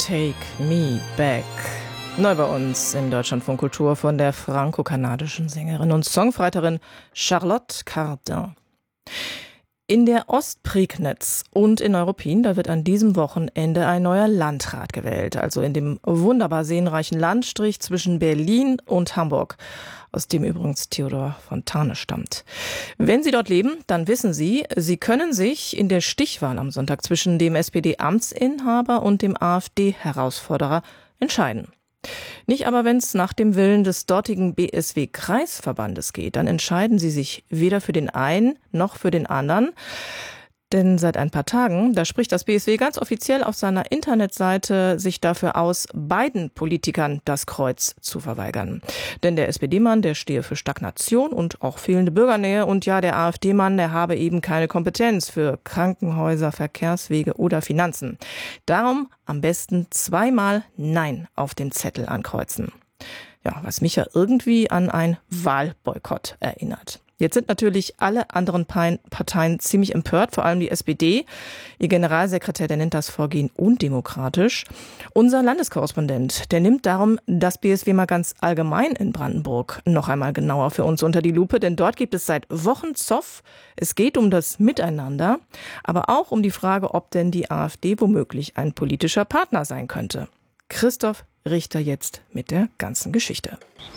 Take Me Back. Neu bei uns in Deutschlandfunk Kultur von der franko-kanadischen Sängerin und Songwriterin Charlotte Cardin. In der Ostprignitz und in Neuruppin, da wird an diesem Wochenende ein neuer Landrat gewählt. Also in dem wunderbar seenreichen Landstrich zwischen Berlin und Hamburg, aus dem übrigens Theodor Fontane stammt. Wenn Sie dort leben, dann wissen Sie, Sie können sich in der Stichwahl am Sonntag zwischen dem SPD-Amtsinhaber und dem AfD-Herausforderer entscheiden. Nicht aber, wenn es nach dem Willen des dortigen BSW-Kreisverbandes geht. Dann entscheiden sie sich weder für den einen noch für den anderen. Denn seit ein paar Tagen, da spricht das BSW ganz offiziell auf seiner Internetseite sich dafür aus, beiden Politikern das Kreuz zu verweigern. Denn der SPD-Mann, der stehe für Stagnation und auch fehlende Bürgernähe. Und ja, der AfD-Mann, der habe eben keine Kompetenz für Krankenhäuser, Verkehrswege oder Finanzen. Darum am besten zweimal Nein auf den Zettel ankreuzen. Ja, was mich ja irgendwie an ein Wahlboykott erinnert. Jetzt sind natürlich alle anderen Parteien ziemlich empört, vor allem die SPD. Ihr Generalsekretär, der nennt das Vorgehen undemokratisch. Unser Landeskorrespondent, der nimmt darum das BSW mal ganz allgemein in Brandenburg noch einmal genauer für uns unter die Lupe. Denn dort gibt es seit Wochen Zoff. Es geht um das Miteinander, aber auch um die Frage, ob denn die AfD womöglich ein politischer Partner sein könnte. Christoph Richter jetzt mit der ganzen Geschichte.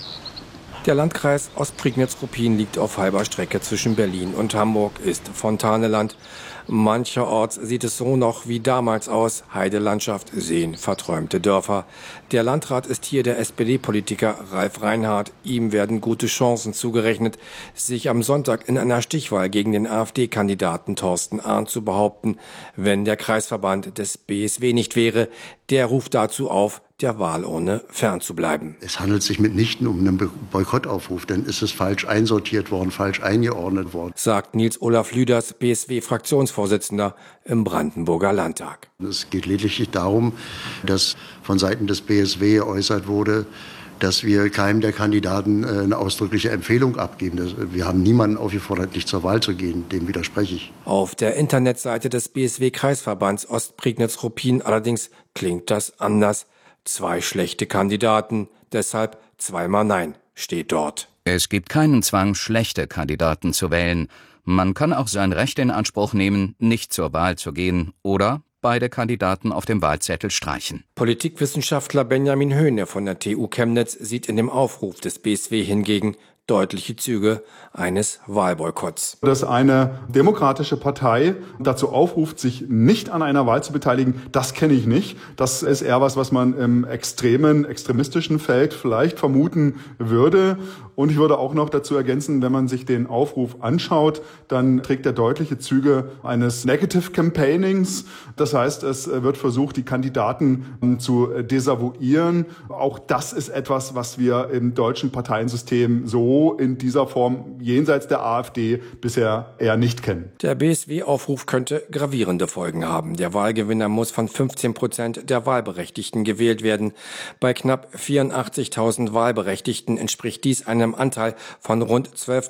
Der Landkreis Ostprignitz-Ruppin liegt auf halber Strecke zwischen Berlin und Hamburg, ist Fontaneland. Mancherorts sieht es so noch wie damals aus. Heidelandschaft, Seen, verträumte Dörfer. Der Landrat ist hier der SPD-Politiker Ralf Reinhardt. Ihm werden gute Chancen zugerechnet, sich am Sonntag in einer Stichwahl gegen den AfD-Kandidaten Thorsten Arndt zu behaupten, wenn der Kreisverband des BSW nicht wäre. Der ruft dazu auf, der Wahlurne fernzubleiben. Es handelt sich mitnichten um einen Boykottaufruf, denn ist es falsch einsortiert worden, falsch eingeordnet worden, sagt Nils-Olaf Lüders, BSW-Fraktionsvorsitzender im Brandenburger Landtag. Es geht lediglich darum, dass von Seiten des BSW geäußert wurde, dass wir keinem der Kandidaten eine ausdrückliche Empfehlung abgeben. Wir haben niemanden aufgefordert, nicht zur Wahl zu gehen. Dem widerspreche ich. Auf der Internetseite des BSW-Kreisverbands Ostprignitz-Ruppin allerdings klingt das anders. 2 schlechte Kandidaten, deshalb zweimal Nein, steht dort. Es gibt keinen Zwang, schlechte Kandidaten zu wählen. Man kann auch sein Recht in Anspruch nehmen, nicht zur Wahl zu gehen oder beide Kandidaten auf dem Wahlzettel streichen. Politikwissenschaftler Benjamin Höhne von der TU Chemnitz sieht in dem Aufruf des BSW hingegen deutliche Züge eines Wahlboykotts. Dass eine demokratische Partei dazu aufruft, sich nicht an einer Wahl zu beteiligen, das kenne ich nicht. Das ist eher was man im extremistischen Feld vielleicht vermuten würde. Und ich würde auch noch dazu ergänzen, wenn man sich den Aufruf anschaut, dann trägt er deutliche Züge eines Negative Campaignings. Das heißt, es wird versucht, die Kandidaten zu desavouieren. Auch das ist etwas, was wir im deutschen Parteiensystem so in dieser Form jenseits der AfD bisher eher nicht kennen. Der BSW-Aufruf könnte gravierende Folgen haben. Der Wahlgewinner muss von 15% der Wahlberechtigten gewählt werden. Bei knapp 84.000 Wahlberechtigten entspricht dies einem Anteil von rund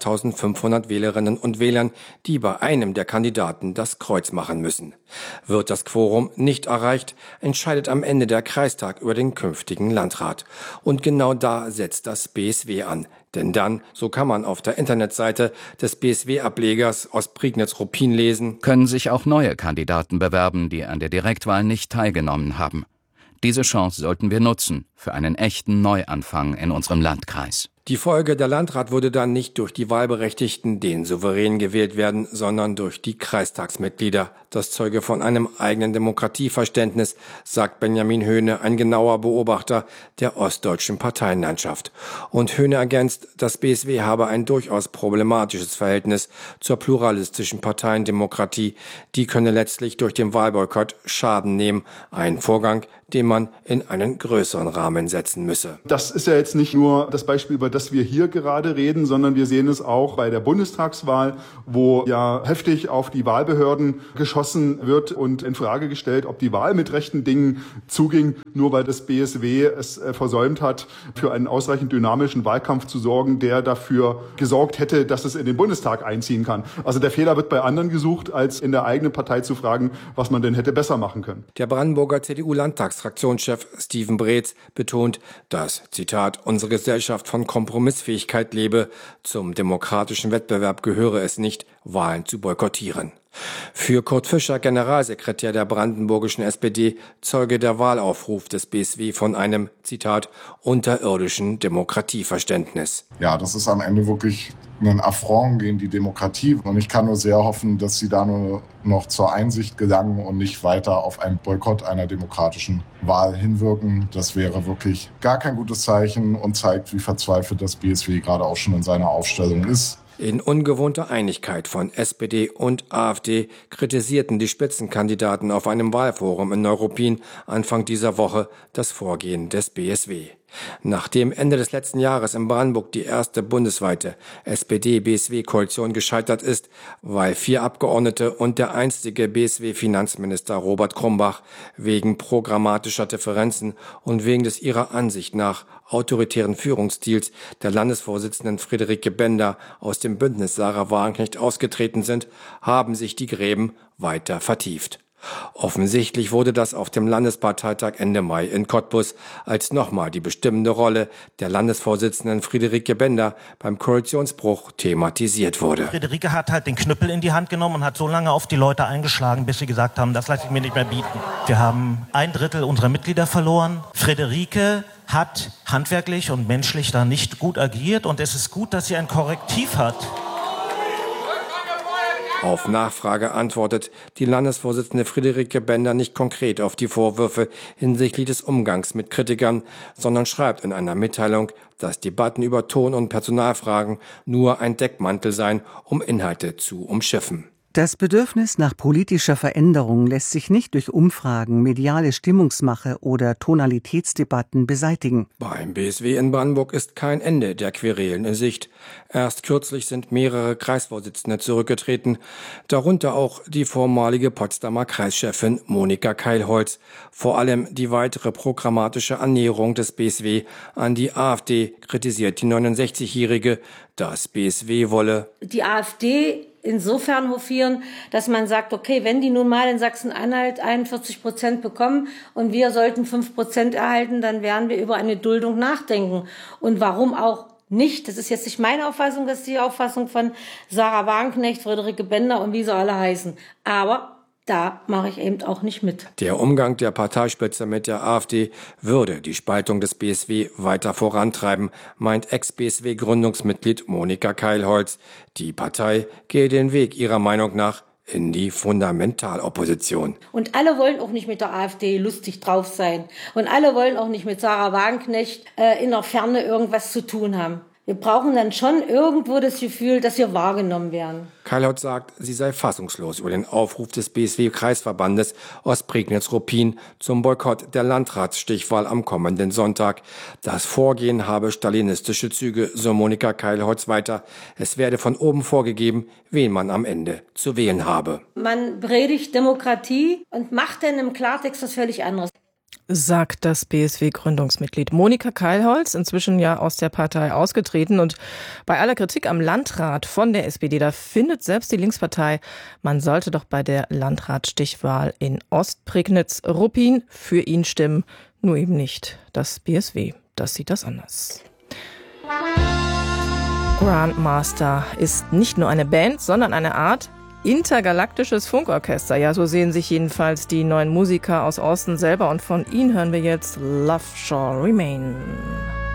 12.500 Wählerinnen und Wählern, die bei einem der Kandidaten das Kreuz machen müssen. Wird das Quorum nicht erreicht, entscheidet am Ende der Kreistag über den künftigen Landrat. Und genau da setzt das BSW an. Denn dann, so kann man auf der Internetseite des BSW-Ablegers Ostprignitz-Ruppin lesen, können sich auch neue Kandidaten bewerben, die an der Direktwahl nicht teilgenommen haben. Diese Chance sollten wir nutzen für einen echten Neuanfang in unserem Landkreis. Die Folge: der Landrat würde dann nicht durch die Wahlberechtigten, den Souverän gewählt werden, sondern durch die Kreistagsmitglieder. Das zeuge von einem eigenen Demokratieverständnis, sagt Benjamin Höhne, ein genauer Beobachter der ostdeutschen Parteienlandschaft. Und Höhne ergänzt, das BSW habe ein durchaus problematisches Verhältnis zur pluralistischen Parteiendemokratie. Die könne letztlich durch den Wahlboykott Schaden nehmen. Ein Vorgang, den man in einen größeren Rahmen Rahmen setzen müsse. Das ist ja jetzt nicht nur das Beispiel, über das wir hier gerade reden, sondern wir sehen es auch bei der Bundestagswahl, wo ja heftig auf die Wahlbehörden geschossen wird und in Frage gestellt, ob die Wahl mit rechten Dingen zuging, nur weil das BSW es versäumt hat, für einen ausreichend dynamischen Wahlkampf zu sorgen, der dafür gesorgt hätte, dass es in den Bundestag einziehen kann. Also der Fehler wird bei anderen gesucht, als in der eigenen Partei zu fragen, was man denn hätte besser machen können. Der Brandenburger CDU-Landtagsfraktionschef Steven Breetz betont, dass, Zitat, unsere Gesellschaft von Kompromissfähigkeit lebe. Zum demokratischen Wettbewerb gehöre es nicht, Wahlen zu boykottieren. Für Kurt Fischer, Generalsekretär der brandenburgischen SPD, zeuge der Wahlaufruf des BSW von einem, Zitat, unterirdischen Demokratieverständnis. Ja, das ist am Ende wirklich ein Affront gegen die Demokratie. Und ich kann nur sehr hoffen, dass sie da nur noch zur Einsicht gelangen und nicht weiter auf einen Boykott einer demokratischen Wahl hinwirken. Das wäre wirklich gar kein gutes Zeichen und zeigt, wie verzweifelt das BSW gerade auch schon in seiner Aufstellung ist. In ungewohnter Einigkeit von SPD und AfD kritisierten die Spitzenkandidaten auf einem Wahlforum in Neuruppin Anfang dieser Woche das Vorgehen des BSW. Nachdem Ende des letzten Jahres in Brandenburg die erste bundesweite SPD-BSW-Koalition gescheitert ist, weil 4 Abgeordnete und der einstige BSW-Finanzminister Robert Krumbach wegen programmatischer Differenzen und wegen des ihrer Ansicht nach autoritären Führungsstils der Landesvorsitzenden Friederike Bender aus dem Bündnis Sarah Wagenknecht ausgetreten sind, haben sich die Gräben weiter vertieft. Offensichtlich wurde das auf dem Landesparteitag Ende Mai in Cottbus, als nochmal die bestimmende Rolle der Landesvorsitzenden Friederike Bender beim Koalitionsbruch thematisiert wurde. Friederike hat halt den Knüppel in die Hand genommen und hat so lange auf die Leute eingeschlagen, bis sie gesagt haben, das lasse ich mir nicht mehr bieten. Wir haben 1/3 unserer Mitglieder verloren. Friederike hat handwerklich und menschlich da nicht gut agiert und es ist gut, dass sie ein Korrektiv hat. Auf Nachfrage antwortet die Landesvorsitzende Friederike Bender nicht konkret auf die Vorwürfe hinsichtlich des Umgangs mit Kritikern, sondern schreibt in einer Mitteilung, dass Debatten über Ton- und Personalfragen nur ein Deckmantel seien, um Inhalte zu umschiffen. Das Bedürfnis nach politischer Veränderung lässt sich nicht durch Umfragen, mediale Stimmungsmache oder Tonalitätsdebatten beseitigen. Beim BSW in Brandenburg ist kein Ende der Querelen in Sicht. Erst kürzlich sind mehrere Kreisvorsitzende zurückgetreten, darunter auch die vormalige Potsdamer Kreischefin Monika Keilholz. Vor allem die weitere programmatische Annäherung des BSW an die AfD kritisiert die 69-Jährige. Das BSW wolle die AfD insofern hofieren, dass man sagt, okay, wenn die nun mal in Sachsen-Anhalt 41% bekommen und wir sollten 5% erhalten, dann werden wir über eine Duldung nachdenken. Und warum auch nicht? Das ist jetzt nicht meine Auffassung, das ist die Auffassung von Sarah Wagenknecht, Friederike Bender und wie sie alle heißen. Aber da mache ich eben auch nicht mit. Der Umgang der Parteispitze mit der AfD würde die Spaltung des BSW weiter vorantreiben, meint Ex-BSW-Gründungsmitglied Monika Keilholz. Die Partei gehe den Weg ihrer Meinung nach in die Fundamentalopposition. Und alle wollen auch nicht mit der AfD lustig drauf sein. Und alle wollen auch nicht mit Sarah Wagenknecht in der Ferne irgendwas zu tun haben. Wir brauchen dann schon irgendwo das Gefühl, dass wir wahrgenommen werden. Keilholz sagt, sie sei fassungslos über den Aufruf des BSW-Kreisverbandes Ostprignitz-Ruppin zum Boykott der Landratsstichwahl am kommenden Sonntag. Das Vorgehen habe stalinistische Züge, so Monika Keilholz weiter. Es werde von oben vorgegeben, wen man am Ende zu wählen habe. Man predigt Demokratie und macht dann im Klartext was völlig anderes. Sagt das BSW-Gründungsmitglied Monika Keilholz, inzwischen ja aus der Partei ausgetreten. Und bei aller Kritik am Landrat von der SPD, da findet selbst die Linkspartei, man sollte doch bei der Landratsstichwahl in Ostprignitz-Ruppin für ihn stimmen, nur eben nicht das BSW. Das sieht das anders. Grandmaster ist nicht nur eine Band, sondern eine Art intergalaktisches Funkorchester. Ja, so sehen sich jedenfalls die neuen Musiker aus Austin selber. Und von ihnen hören wir jetzt Love Shall Remain.